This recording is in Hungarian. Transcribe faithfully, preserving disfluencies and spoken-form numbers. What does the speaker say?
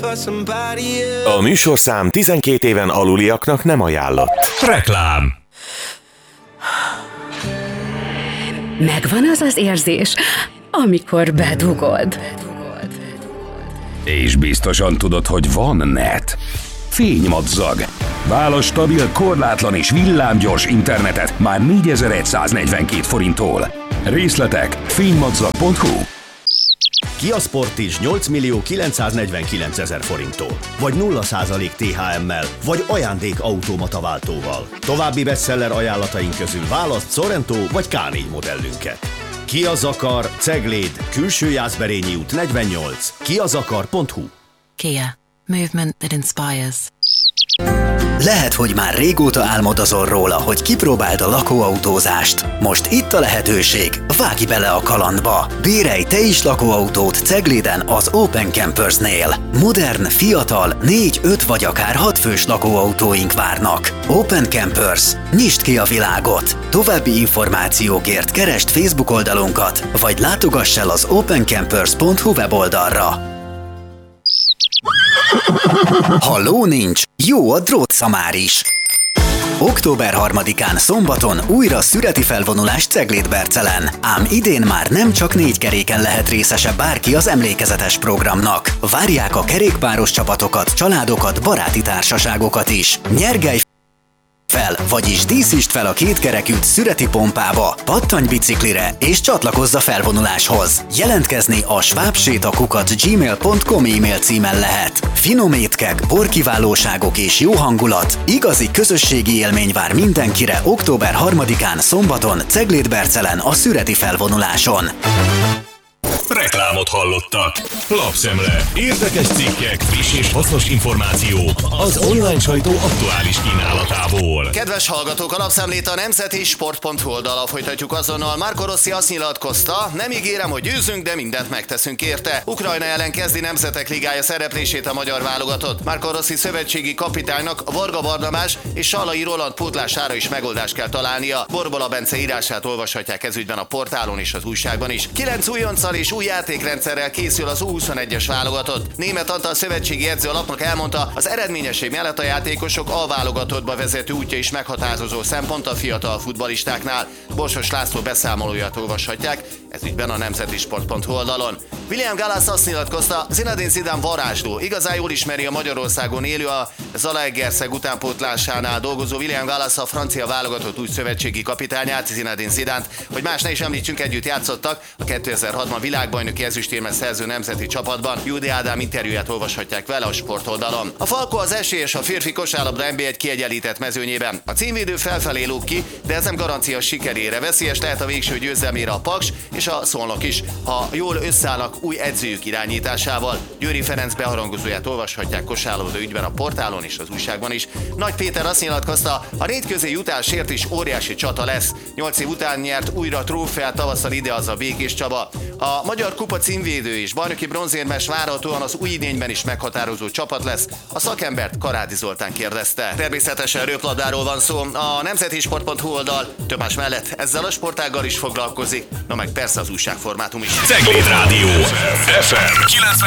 A műsorszám tizenkét éven aluliaknak nem ajánlott. Reklám. Megvan az az érzés, amikor bedugod. És biztosan tudod, hogy van net. Fénymadzag. Válasz stabil, korlátlan és villámgyors internetet már négyezer-száznegyvenkét forinttól. Részletek fénymadzag pont hu. Kia Sportage nyolc millió kilencszáznegyvenkilencezer forinttól, vagy nulla százalék té há emmel, vagy ajándék automata váltóval. További bestseller ajánlataink közül választ Sorento vagy ká négy modellünket. Kia Zakar, Cegléd, Külső Jászberényi út negyvennyolc, kiazakar pont hu. Kia. Movement that inspires. Lehet, hogy már régóta álmodozol róla, hogy kipróbáld a lakóautózást. Most itt a lehetőség, vágj bele a kalandba! Bérelj te is lakóautót Cegléden az Open Campersnél. Modern, fiatal, négy, öt vagy akár hat fős lakóautóink várnak. Open Campers. Nyisd ki a világot! További információkért keresd Facebook oldalunkat, vagy látogass el az open campers pont hu weboldalra. Ha ló nincs, jó a drótszamár is! október harmadikán szombaton újra szüreti felvonulás Cegléd-Bercelen. Ám idén már nem csak négy keréken lehet részese bárki az emlékezetes programnak. Várják a kerékpáros csapatokat, családokat, baráti társaságokat is. Nyergelj fel, vagyis díszítsd fel a kétkerekűt szüreti pompába, pattanj biciklire és csatlakozz a felvonuláshoz. Jelentkezni a svábsétakukat gmail pont com e-mail címen lehet. Finom étkek, borkiválóságok és jó hangulat, igazi közösségi élmény vár mindenkire október harmadikán szombaton Cegléd-Bercelen a szüreti felvonuláson. Reklámot hallottak. Lapszemle. Érdekes cikkek, friss és hasznos információk az online sajtó aktuális kínálatából. Kedves hallgatók, a lapszemlét a nemzeti sport pont hu oldalon folytatjuk azonnal. Marco Rossi azt nyilatkozta, nem ígérem, hogy győzünk, de mindent megteszünk érte. Ukrajna ellen kezdi Nemzetek Ligája szereplését a magyar válogatott. Marco Rossi szövetségi kapitánynak Varga Barnabás és Sallai Roland pótlására is megoldást kell találnia. Borbola Bence írását olvashatják ezügyben a portálon és az újságban is. Kilenc újonccal és új játékrendszerrel készül az U huszonegyes válogatott. Németh Antal szövetségi edző a lapnak elmondta, az eredményesség mellett a játékosok A válogatottba vezető útja is meghatározó szempont a fiatal futballistáknál. Borsos László beszámolóját olvashatják ezügyben a nemzeti sport pont hu oldalon. William Gallas azt nyilatkozta, Zinedine Zidane varázsló. Igazán jól ismeri a Magyarországon élő, a Zalaegerszeg utánpótlásánál dolgozó William Gallas a francia válogatott új szövetségi kapitányát, Zinedine Zidant, hogy más ne is említsünk, együtt játszottak a kétezer-hatban világbajnoki ezüstérmet szerző nemzeti csapatban. Júdi Ádám interjúját olvashatják vele a sportoldalon. A Falko az esélyes a férfi kosárlabda en bé egy kiegyenlített mezőnyében. A címvédő felfelé lóg ki, de ez nem garancia sikerére. Veszélyes lehet a végső győzelmére a Paks és a Szolnok is, ha jól összeállnak új edzőjük irányításával. Győri Ferenc beharangozóját olvashatják kosárlabda ügyben a portálon és az újságban is. Nagy Péter azt nyilatkozta, a négy közé jutásért is óriási csata lesz. Nyolc év után nyert újra trófeát tavasszal ide az a Békés Csaba. A Magyar Kupa címvédő és bajnoki bronzérmes várhatóan az új idényben is meghatározó csapat lesz. A szakembert Karádi Zoltán kérdezte. Természetesen röplabdáról van szó. A nemzeti sport pont hu oldal több más mellett ezzel a sportággal is foglalkozik, no meg persze az újságformátum is. Cegléd Rádió ef em